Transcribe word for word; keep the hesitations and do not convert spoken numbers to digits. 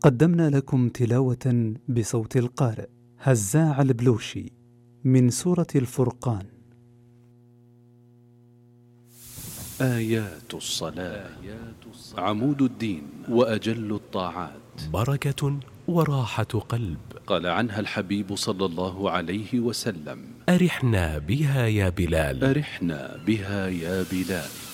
قدمنا لكم تلاوة بصوت القارئ هزاع البلوشي من سورة الفرقان. آيات الصلاة عمود الدين وأجل الطاعات، بركة وراحة قلب. قال عنها الحبيب صلى الله عليه وسلم: أرحنا بها يا بلال، أرحنا بها يا بلال.